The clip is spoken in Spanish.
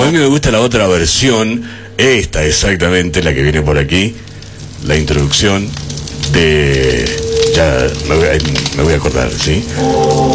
a mí me gusta la otra versión, esta exactamente, la que viene por aquí, la introducción de... Ya me voy a acordar, ¿sí?